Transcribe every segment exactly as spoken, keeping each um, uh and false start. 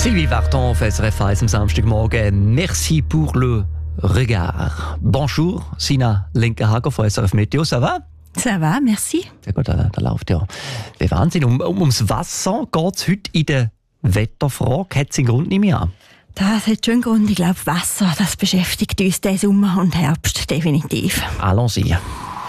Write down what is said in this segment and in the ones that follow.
Sylvie Vartan auf S R F eins am Samstagmorgen. Merci pour le regard. Bonjour, Sina Lenker-Hager von S R F Meteo. Ça va? Ça va, merci. Sehr gut, da, da läuft ja der Wahnsinn. Um, um, ums Wasser geht es heute in der Wetterfrage. Hat es einen Grund, nehme ich an? Das hat schon einen Grund. Ich glaube, Wasser, das beschäftigt uns diesen Sommer und Herbst definitiv. Allons-y.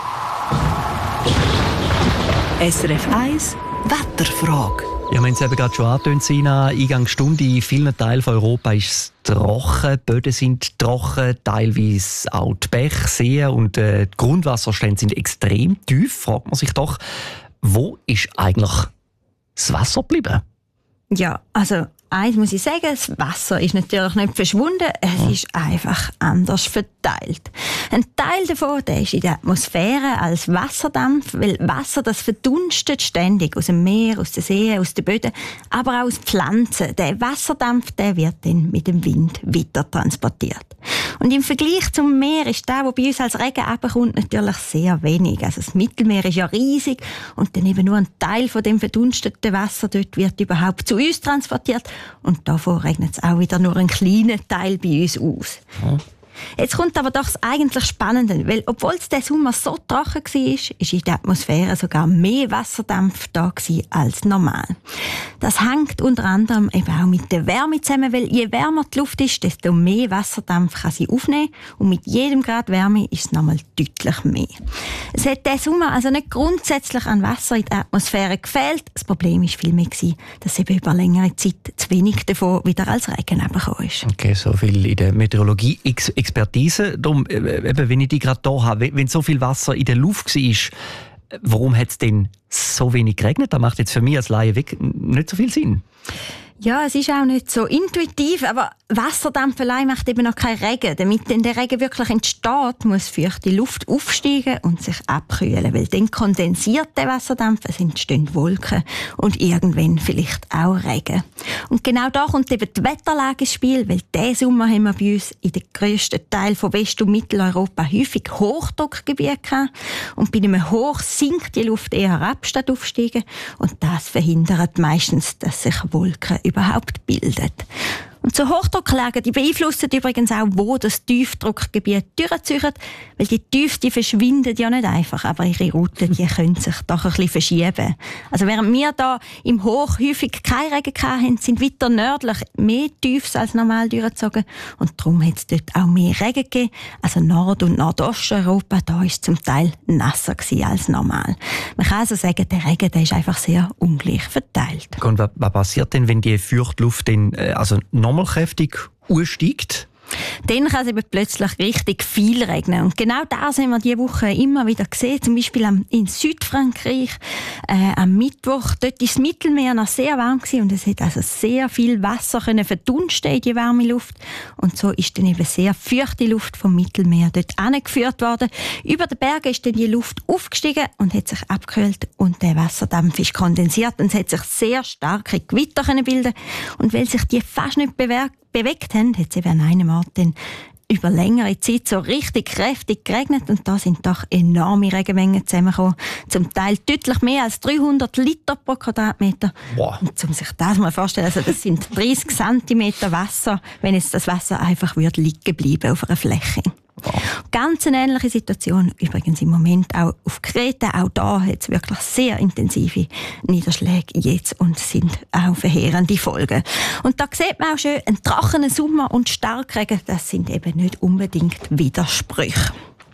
S R F eins Wetterfrage. Ja, wir haben es eben gerade schon angetönt, Sina. Eingangsstunde in vielen Teilen von Europa ist es trocken. Die Böden sind trocken, teilweise auch die Bäche, Seen und äh, die Grundwasserstände sind extrem tief. Fragt man sich doch, wo ist eigentlich das Wasser geblieben? Ja, also eins muss ich sagen, das Wasser ist natürlich nicht verschwunden, es ja. ist einfach anders verteilt. Ein Teil davon der ist in der Atmosphäre als Wasserdampf, weil Wasser das verdunstet ständig aus dem Meer, aus den Seen, aus den Böden, aber auch aus Pflanzen. Der Wasserdampf der wird dann mit dem Wind weiter transportiert. Und im Vergleich zum Meer ist der, der bei uns als Regen runterkommt, natürlich sehr wenig. Also das Mittelmeer ist ja riesig und dann eben nur ein Teil von dem verdunsteten Wasser dort wird überhaupt zu uns transportiert. Und davon regnet es auch wieder nur einen kleinen Teil bei uns aus. Ja. Jetzt kommt aber doch das eigentlich Spannende, weil obwohl es diesen Sommer so trocken war, ist in der Atmosphäre sogar mehr Wasserdampf da als normal. Das hängt unter anderem eben auch mit der Wärme zusammen, weil je wärmer die Luft ist, desto mehr Wasserdampf kann sie aufnehmen und mit jedem Grad Wärme ist es nochmal deutlich mehr. Es hat diesen Sommer also nicht grundsätzlich an Wasser in der Atmosphäre gefehlt. Das Problem war vielmehr, dass eben über längere Zeit zu wenig davon wieder als Regen hergekommen ist. Okay, so viel in der Meteorologie. Expertise. Darum, eben, wenn ich die gerade hier habe, wenn so viel Wasser in der Luft war, warum hat es denn so wenig geregnet? Das macht jetzt für mich als Laie weg nicht so viel Sinn. Ja, es ist auch nicht so intuitiv, aber Wasserdampf allein macht eben noch keinen Regen. Damit denn der Regen wirklich entsteht, muss feuchte Luft aufsteigen und sich abkühlen, weil dann kondensiert der Wasserdampf, es entstehen Wolken und irgendwann vielleicht auch Regen. Und genau da kommt eben die Wetterlage ins Spiel, weil diesen Sommer haben wir bei uns in den grössten Teil von West- und Mitteleuropa häufig Hochdruckgebiete gehabt. Und bei einem Hoch sinkt die Luft eher ab, statt aufsteigen. Und das verhindert meistens, dass sich Wolken überhaupt bildet. Und so Hochdrucklagen, die beeinflussen übrigens auch, wo das Tiefdruckgebiet durchzieht, weil die Tiefe, die verschwinden ja nicht einfach, aber ihre Routen, die können sich doch ein bisschen verschieben. Also während wir da im Hoch häufig keinen Regen hatten, sind weiter nördlich mehr Tiefs als normal durchgezogen und darum hat es dort auch mehr Regen gegeben. Also Nord- und Nordosteuropa, da war es zum Teil nasser als normal. Man kann also sagen, der Regen, der ist einfach sehr ungleich verteilt. Und was, was passiert denn, wenn die feuchte Luft dann, also nochmal kräftig ansteigt? Dann kann es eben plötzlich richtig viel regnen. Und genau das haben wir diese Woche immer wieder gesehen. Zum Beispiel am, in Südfrankreich äh, am Mittwoch. Dort war das Mittelmeer noch sehr warm gewesen und es hat also sehr viel Wasser können verdunsten in die warme Luft. Und so ist dann eben sehr feuchte Luft vom Mittelmeer dort angeführt worden. Über den Bergen ist dann die Luft aufgestiegen und hat sich abgekühlt und der Wasserdampf ist kondensiert und es hat sich sehr starke Gewitter können bilden. Und weil sich die fast nicht bewegt bewegt haben, hat es eben an einem Ort dann über längere Zeit so richtig kräftig geregnet und da sind doch enorme Regenmengen zusammengekommen. Zum Teil deutlich mehr als dreihundert Liter pro Quadratmeter. Wow. Und um sich das mal vorzustellen, also das sind dreißig Zentimeter Wasser, wenn jetzt das Wasser einfach würde liegen bleiben auf einer Fläche. Wow. Ganz eine ähnliche Situation übrigens im Moment auch auf Kreta. Auch da hat es wirklich sehr intensive Niederschläge jetzt und sind auch verheerende Folgen. Und da sieht man auch schön, ein trockener Sommer und Starkregen, das sind eben nicht unbedingt Widersprüche.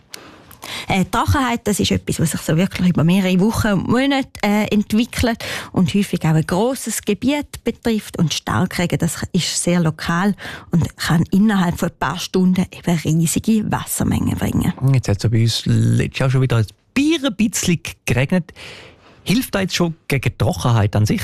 Äh, Trockenheit, das ist etwas, was sich so wirklich über mehrere Wochen und Monate äh, entwickelt und häufig auch ein grosses Gebiet betrifft. Und Starkregen, das ist sehr lokal und kann innerhalb von ein paar Stunden eben riesige Wassermengen bringen. Jetzt hat es bei uns letztes Jahr schon wieder ein bisschen geregnet. Hilft das jetzt schon gegen Trockenheit an sich?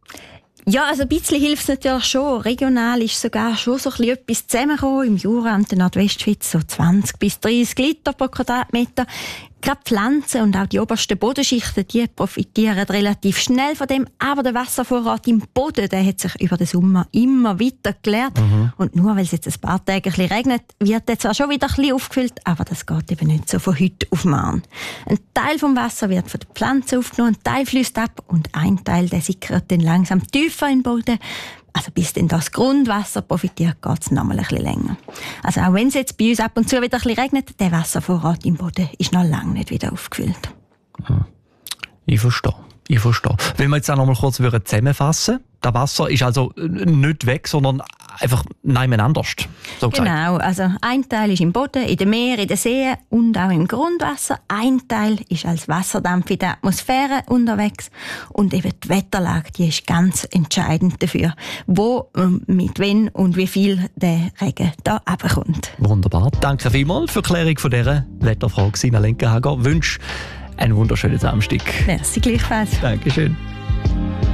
Ja, also ein bisschen hilft es natürlich schon. Regional ist sogar schon so ein bisschen etwas zusammengekommen. Im Jura und der Nordwestschweiz so zwanzig bis dreißig Liter pro Quadratmeter. Gerade Pflanzen und auch die obersten Bodenschichten, die profitieren relativ schnell von dem. Aber der Wasservorrat im Boden, der hat sich über den Sommer immer weiter geleert. Mhm. Und nur weil es jetzt ein paar Tage ein bisschen regnet, wird jetzt zwar schon wieder ein bisschen aufgefüllt, aber das geht eben nicht so von heute auf morgen. Ein Teil vom Wasser wird von den Pflanzen aufgenommen, ein Teil fließt ab und ein Teil der sickert dann langsam tiefer in den Boden. also bis dann das Grundwasser profitiert, geht es noch mal ein bisschen länger. Also auch wenn es jetzt bei uns ab und zu wieder ein bisschen regnet, der Wasservorrat im Boden ist noch lange nicht wieder aufgefüllt. Ich verstehe. Ich verstehe. Wenn wir jetzt auch noch mal kurz zusammenfassen würden, das Wasser ist also nicht weg, sondern einfach nebeneinander. So genau, also ein Teil ist im Boden, in den Meeren, in den Seen und auch im Grundwasser. Ein Teil ist als Wasserdampf in der Atmosphäre unterwegs. Und eben die Wetterlage, die ist ganz entscheidend dafür, wo, mit wem und wie viel der Regen da runterkommt. Wunderbar. Danke vielmals für die Klärung von dieser Wetterfrage. Sina Lenkenhager wünsche einen wunderschönen Samstag. Merci gleichfalls. Dankeschön.